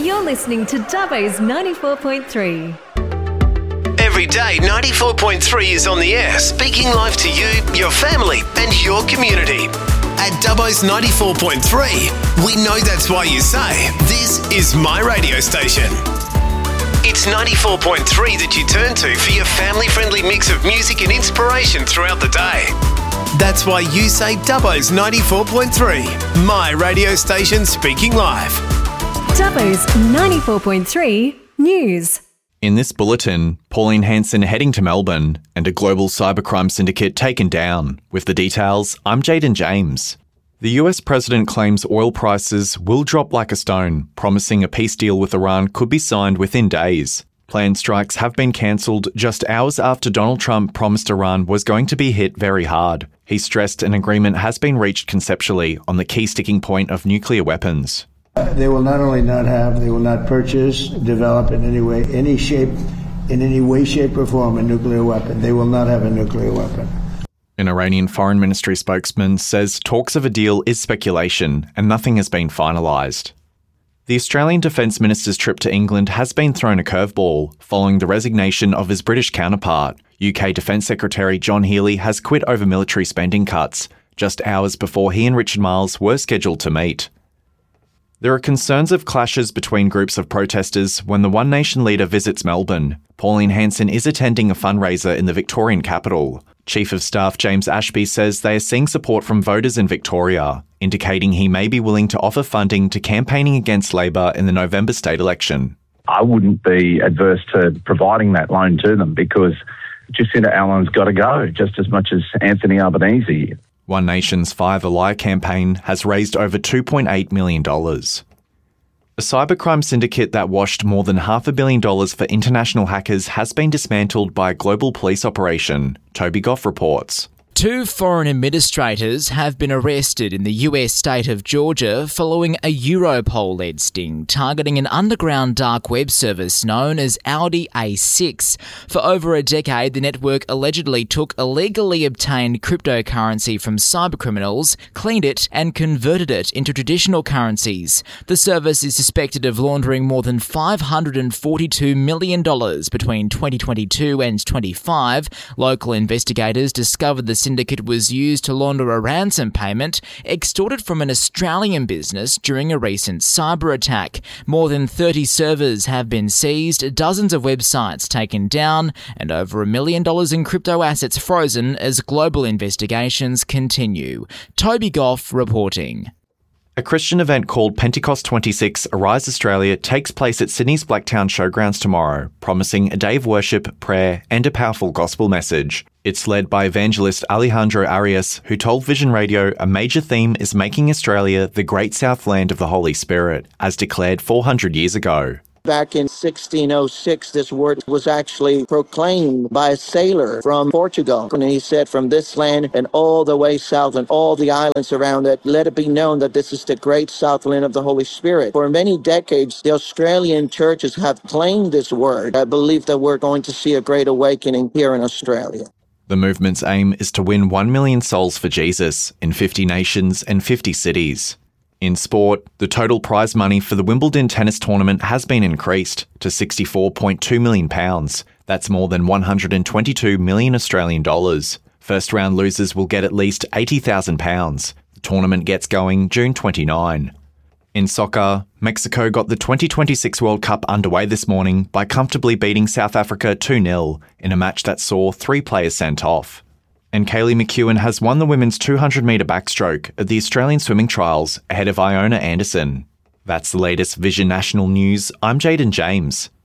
You're listening to Dubbo's 94.3. Every day, 94.3 is on the air, speaking live to you, your family, and your community. At Dubbo's 94.3, we know that's why you say, this is my radio station. It's 94.3 that you turn to for your family-friendly mix of music and inspiration throughout the day. That's why you say Dubbo's 94.3, my radio station speaking live. Dubbo's 94.3 News. In this bulletin, Pauline Hanson heading to Melbourne and a global cybercrime syndicate taken down. With the details, I'm Jaden James. The US president claims oil prices will drop like a stone, promising a peace deal with Iran could be signed within days. Planned strikes have been cancelled just hours after Donald Trump promised Iran was going to be hit very hard. He stressed an agreement has been reached conceptually on the key sticking point of nuclear weapons. They will not only not have, they will not purchase, develop in any way, in any way, shape or form a nuclear weapon. They will not have a nuclear weapon. An Iranian Foreign Ministry spokesman says talks of a deal is speculation and nothing has been finalised. The Australian Defence Minister's trip to England has been thrown a curveball following the resignation of his British counterpart. UK Defence Secretary John Healey has quit over military spending cuts, just hours before he and Richard Marles were scheduled to meet. There are concerns of clashes between groups of protesters when the One Nation leader visits Melbourne. Pauline Hanson is attending a fundraiser in the Victorian capital. Chief of Staff James Ashby says they are seeing support from voters in Victoria, indicating he may be willing to offer funding to campaigning against Labor in the November state election. I wouldn't be adverse to providing that loan to them because Jacinda Allen's got to go just as much as Anthony Albanese. One Nation's Fire the Liar campaign has raised over $2.8 million. A cybercrime syndicate that washed more than $500 million for international hackers has been dismantled by a global police operation, Toby Goff reports. 2 foreign administrators have been arrested in the US state of Georgia following a Europol-led sting targeting an underground dark web service known as Audi A6. For over a decade, the network allegedly took illegally obtained cryptocurrency from cybercriminals, cleaned it and converted it into traditional currencies. The service is suspected of laundering more than $542 million between 2022 and 25. Local investigators discovered the syndicate was used to launder a ransom payment extorted from an Australian business during a recent cyber attack. More than 30 servers have been seized, dozens of websites taken down, and over $1 million in crypto assets frozen as global investigations continue. Toby Goff reporting. A Christian event called Pentecost 26 Arise Australia takes place at Sydney's Blacktown Showgrounds tomorrow, promising a day of worship, prayer and a powerful gospel message. It's led by evangelist Alejandro Arias, who told Vision Radio a major theme is making Australia the great Southland of the Holy Spirit, as declared 400 years ago. Back in 1606, this word was actually proclaimed by a sailor from Portugal. And he said, from this land and all the way south and all the islands around it, let it be known that this is the great Southland of the Holy Spirit. For many decades, the Australian churches have claimed this word. I believe that we're going to see a great awakening here in Australia. The movement's aim is to win 1 million souls for Jesus in 50 nations and 50 cities. In sport, the total prize money for the Wimbledon tennis tournament has been increased to £64.2 million. That's more than 122 million Australian dollars. First round losers will get at least £80,000. The tournament gets going June 29. In soccer, Mexico got the 2026 World Cup underway this morning by comfortably beating South Africa 2-0 in a match that saw 3 players sent off. And Kaylee McEwen has won the women's 200-metre backstroke at the Australian Swimming Trials ahead of Iona Anderson. That's the latest Vision National News. I'm Jaden James.